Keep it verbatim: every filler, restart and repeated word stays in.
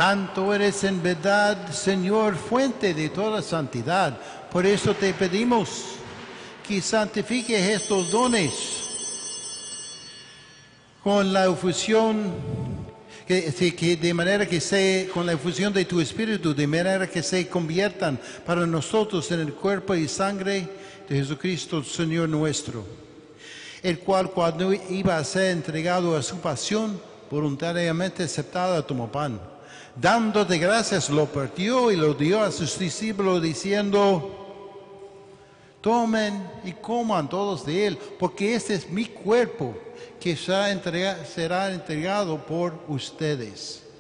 Tanto eres en verdad, Señor, fuente de toda santidad. Por eso te pedimos que santifiques estos dones con la efusión, que, que de manera que se, con la efusión de tu Espíritu, de manera que se conviertan para nosotros en el cuerpo y sangre de Jesucristo, Señor nuestro, el cual cuando iba a ser entregado a su pasión, voluntariamente aceptada, tomó pan. Dándote gracias, lo partió y lo dio a sus discípulos, diciendo: tomen y coman todos de él, porque este es mi cuerpo, que será entregado, será entregado por ustedes.